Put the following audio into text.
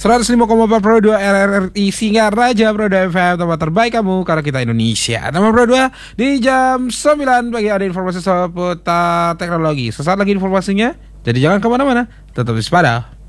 105,4 Pro 2 RRI Singa Raja Pro 2 FM, tempat terbaik kamu karena kita Indonesia. Nama Pro 2 di jam 9 pagi ada informasi seputar teknologi. Sesaat lagi informasinya, jadi jangan kemana-mana, tetap waspada.